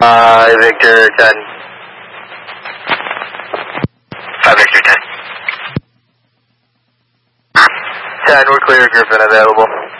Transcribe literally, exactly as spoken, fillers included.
Uh, Victor ten. five Victor ten. ten, we're clear, Griffin available.